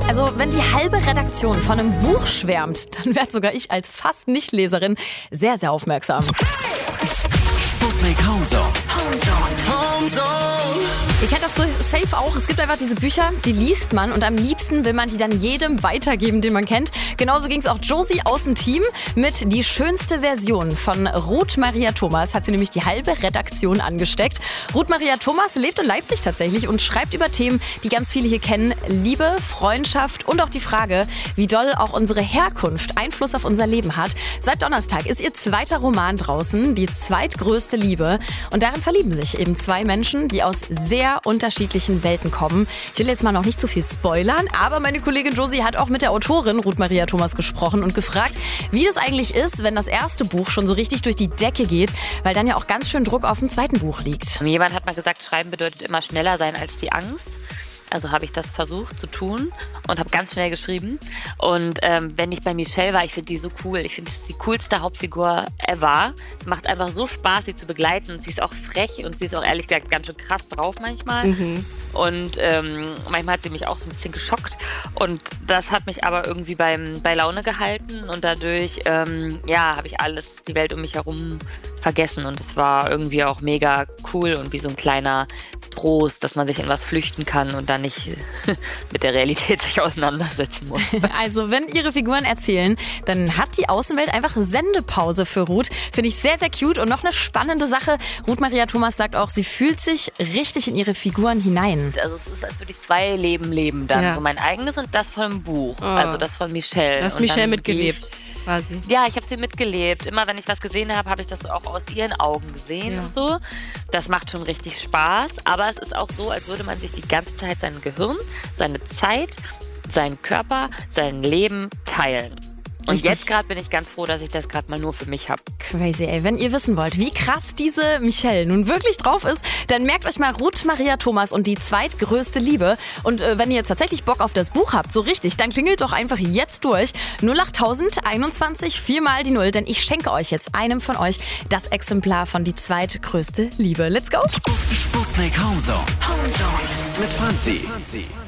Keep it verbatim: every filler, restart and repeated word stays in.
Also wenn die halbe Redaktion von einem Buch schwärmt, dann werde sogar ich als fast Nichtleserin sehr, sehr aufmerksam. Sputnik Homezone. Ihr kennt das so safe auch. Es gibt einfach diese Bücher, die liest man und am liebsten will man die dann jedem weitergeben, den man kennt. Genauso ging es auch Josie aus dem Team mit Die schönste Version von Ruth Maria Thomas. Hat sie nämlich die halbe Redaktion angesteckt. Ruth Maria Thomas lebt in Leipzig tatsächlich und schreibt über Themen, die ganz viele hier kennen. Liebe, Freundschaft und auch die Frage, wie doll auch unsere Herkunft Einfluss auf unser Leben hat. Seit Donnerstag ist ihr zweiter Roman draußen, Die zweitgrößte Liebe. Und darin verlieben sich eben zwei Menschen, die aus sehr unterschiedlichen Welten kommen. Ich will jetzt mal noch nicht zu viel spoilern, aber meine Kollegin Josie hat auch mit der Autorin Ruth Maria Thomas gesprochen und gefragt, wie das eigentlich ist, wenn das erste Buch schon so richtig durch die Decke geht, weil dann ja auch ganz schön Druck auf dem zweiten Buch liegt. Jemand hat mal gesagt, Schreiben bedeutet immer schneller sein als die Angst. Also habe ich das versucht zu tun und habe ganz schnell geschrieben. Und ähm, wenn ich bei Michelle war, ich finde die so cool. Ich finde, sie ist die coolste Hauptfigur ever. Es macht einfach so Spaß, sie zu begleiten. Sie ist auch frech und sie ist auch ehrlich gesagt ganz schön krass drauf manchmal. Mhm. Und ähm, manchmal hat sie mich auch so ein bisschen geschockt. Und das hat mich aber irgendwie beim, bei Laune gehalten. Und dadurch, ähm, ja, habe ich alles, die Welt um mich herum vergessen. Und es war irgendwie auch mega cool und wie so ein kleiner Trost, dass man sich in was flüchten kann und dann nicht mit der Realität sich auseinandersetzen muss. Also wenn ihre Figuren erzählen, dann hat die Außenwelt einfach Sendepause für Ruth. Finde ich sehr, sehr cute. Und noch eine spannende Sache. Ruth Maria Thomas sagt auch, sie fühlt sich richtig in ihre Figuren hinein. Also es ist, als würde ich zwei Leben leben dann. Ja. So mein eigenes und das vom Buch. Oh. Also das von Michelle. Du hast Michelle mitgelebt. Quasi. Ja, ich habe sie mitgelebt. Immer wenn ich was gesehen habe, habe ich das auch aus ihren Augen gesehen ja. und so. Das macht schon richtig Spaß. Aber es ist auch so, als würde man sich die ganze Zeit sein Gehirn, seine Zeit, seinen Körper, sein Leben teilen. Und Richtig. Jetzt gerade bin ich ganz froh, dass ich das gerade mal nur für mich habe. Crazy, ey. Wenn ihr wissen wollt, wie krass diese Michelle nun wirklich drauf ist, dann merkt euch mal Ruth Maria Thomas und Die zweitgrößte Liebe. Und äh, wenn ihr jetzt tatsächlich Bock auf das Buch habt, so richtig, dann klingelt doch einfach jetzt durch. null acht einundzwanzig, viermal die Null, denn ich schenke euch jetzt einem von euch das Exemplar von Die zweitgrößte Liebe. Let's go! Sputnik Homezone. Homezone. Mit Franzi.